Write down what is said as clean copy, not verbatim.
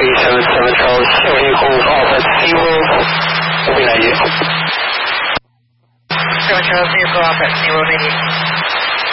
77 Charles, vehicles off at SeaWorld. We'll be 98. 7 Charles, vehicle off at SeaWorld 88.